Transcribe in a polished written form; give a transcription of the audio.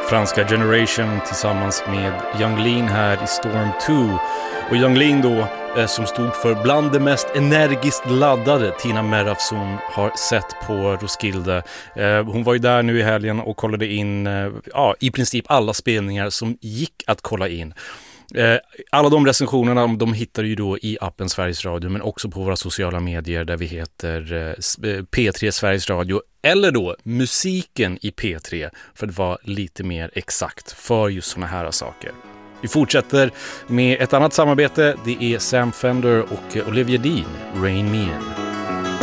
Franska Generation tillsammans med Yung Lean här i Storm 2. Och Yung Lean då som stod för bland det mest energiskt laddade Tina Merafson har sett på Roskilde. Hon var ju där nu i helgen och kollade in i princip alla spelningar som gick att kolla in. Alla de recensionerna de hittar ju då i appen Sveriges Radio, men också på våra sociala medier där vi heter P3 Sveriges Radio, eller då musiken i P3 för att vara lite mer exakt för just såna här saker. Vi fortsätter med ett annat samarbete. Det är Sam Fender och Olivia Dean, Rain Me In.